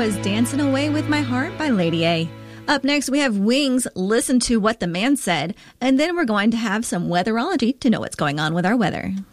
was Dancing Away with My Heart by Lady A. Up next, we have Wings, Listen to What the Man Said, and then we're going to have some weatherology to know what's going on with our weather.